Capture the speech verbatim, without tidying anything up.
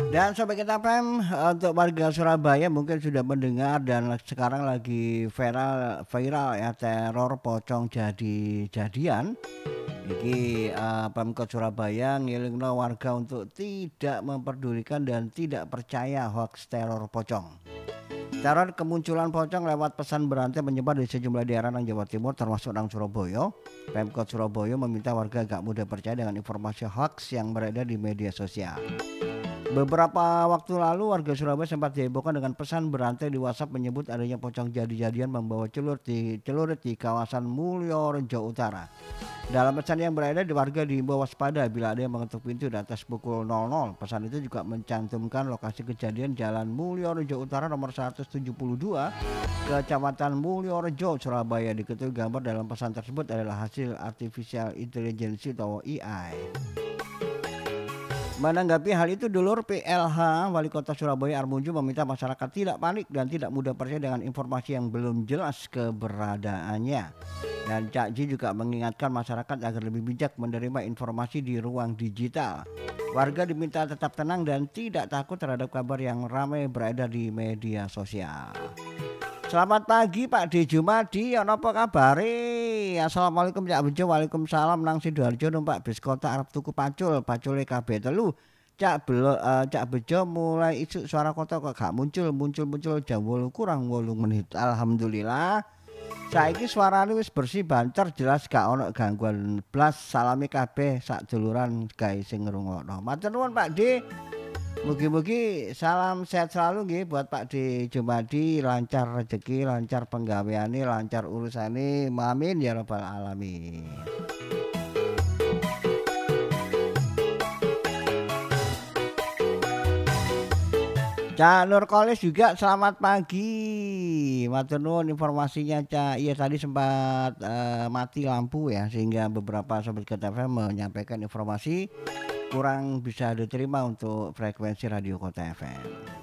Dan Sobat Kita F M, untuk warga Surabaya mungkin sudah mendengar dan sekarang lagi viral viral ya teror pocong jadi-jadian. Iki eh, Pemkot Surabaya ngilingno warga untuk tidak memperdulikan dan tidak percaya hoax teror pocong. Teror kemunculan pocong lewat pesan berantai menyebar di sejumlah daerah nang Jawa Timur termasuk nang Surabaya. Pemkot Surabaya meminta warga gak mudah percaya dengan informasi hoax yang beredar di media sosial. Beberapa waktu lalu warga Surabaya sempat dihebohkan dengan pesan berantai di WhatsApp menyebut adanya pocong jadi-jadian membawa celurit di celurit di kawasan Mulyorejo Utara. Dalam pesan yang beredar di warga diimbau waspada bila ada yang mengetuk pintu di atas pukul nol nol. Pesan itu juga mencantumkan lokasi kejadian Jalan Mulyorejo Utara nomor seratus tujuh puluh dua, Kecamatan Mulyorejo, Surabaya. Diketahui gambar dalam pesan tersebut adalah hasil artificial intelligence atau A I. Menanggapi hal itu, Dulur P L H Wali Kota Surabaya Armunju meminta masyarakat tidak panik dan tidak mudah percaya dengan informasi yang belum jelas keberadaannya. Dan Cak Ji juga mengingatkan masyarakat agar lebih bijak menerima informasi di ruang digital. Warga diminta tetap tenang dan tidak takut terhadap kabar yang ramai beredar di media sosial. Selamat pagi Pak D Jumadi, ana apa kabare? Assalamualaikum Cak Bejo, waalaikumsalam nang Sidoarjo numpak bis kota arep tuku pacul, pacule K B telu. Cak Belo, uh, Cak Bejo mulai isuk suara kota kok gak muncul, muncul-muncul jam wolu kurang wolu menit. Alhamdulillah. Saiki suarane wis bersih banter jelas gak ono gangguan blas. Salami kabeh sak duluran gawe sing ngrungokno. Matur nuwun Pak D. Mugi-mugi salam sehat selalu nggih buat Pak D Jumadi, lancar rezeki, lancar penggaweane, lancar urusane. Amin ya rabbal alamin. Cak Nurkolis juga selamat pagi. Matur nuwun informasinya Cak. Iya tadi sempat uh, mati lampu ya sehingga beberapa sobat Kota F M menyampaikan informasi kurang bisa diterima untuk frekuensi radio Kota F M.